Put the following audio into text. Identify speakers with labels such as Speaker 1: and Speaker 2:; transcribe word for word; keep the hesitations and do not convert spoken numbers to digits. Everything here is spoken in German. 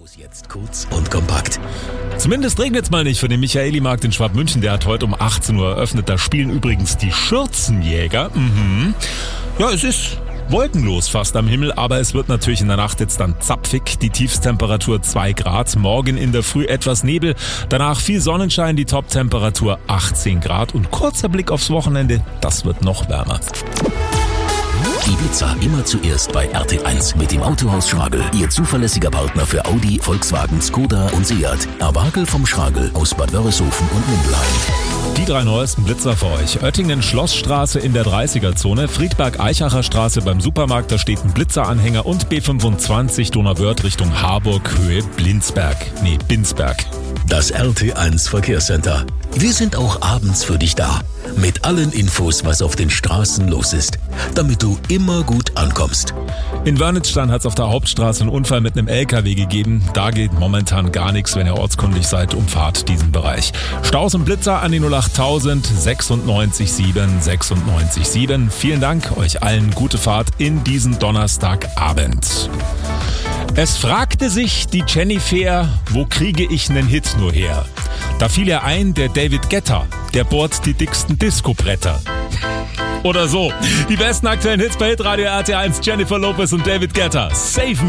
Speaker 1: Infos jetzt kurz und kompakt.
Speaker 2: Zumindest regnet's mal nicht für den Michaeli-Markt in Schwabmünchen. Der hat heute um achtzehn Uhr eröffnet. Da spielen übrigens die Schürzenjäger. Mhm. Ja, es ist wolkenlos fast am Himmel, aber es wird natürlich in der Nacht jetzt dann zapfig. Die Tiefstemperatur zwei Grad. Morgen in der Früh etwas Nebel. Danach viel Sonnenschein, die Toptemperatur achtzehn Grad. Und kurzer Blick aufs Wochenende, das wird noch wärmer.
Speaker 1: Ibiza immer zuerst bei R T eins mit dem Autohaus Schragel. Ihr zuverlässiger Partner für Audi, Volkswagen, Skoda und Seat. Erwagel vom Schragel aus Bad Wörishofen und Mindelheim.
Speaker 2: Die drei neuesten Blitzer für euch. Oettingen Schlossstraße in der dreißiger-Zone, Friedberg-Eichacher Straße beim Supermarkt, da steht ein Blitzeranhänger und B fünfundzwanzig Donauwörth Richtung Harburg, Höhe Blinzberg. Nee, Binsberg.
Speaker 1: Das R T eins Verkehrscenter. Wir sind auch abends für dich da. Mit allen Infos, was auf den Straßen los ist. Damit du immer gut ankommst.
Speaker 2: In Wörnitzstein hat es auf der Hauptstraße einen Unfall mit einem L K W gegeben. Da geht momentan gar nichts, wenn ihr ortskundig seid, umfahrt diesen Bereich. Staus und Blitzer an die null acht tausend sechsundneunzig sieben sechsundneunzig sieben. Vielen Dank, euch allen gute Fahrt in diesen Donnerstagabend. Es fragte sich die Jennifer, wo kriege ich nen Hit nur her? Da fiel ihr ein, der David Guetta, der bohrt die dicksten Disco-Bretter. Oder so. Die besten aktuellen Hits bei Hitradio R T eins, Jennifer Lopez und David Guetta. Save me.